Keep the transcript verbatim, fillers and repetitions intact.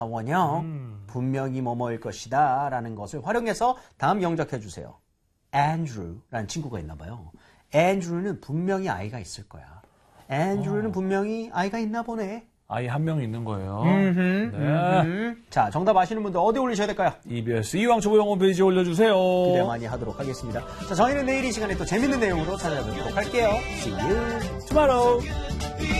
원형 음. 분명히 뭐뭐일 것이다 라는 것을 활용해서 다음 영작해 주세요. Andrew라는 친구가 있나 봐요. Andrew는 분명히 아이가 있을 거야. Andrew는 어. 분명히 아이가 있나 보네. 아이 한 명 있는 거예요. 음흠, 네. 음흠. 자, 정답 아시는 분들 어디 올리셔야 될까요? 이비에스 이왕초보 영어 페이지에 올려주세요. 기대 많이 하도록 하겠습니다. 자, 저희는 내일 이 시간에 또 재밌는 내용으로 찾아뵙도록 할게요. See you tomorrow.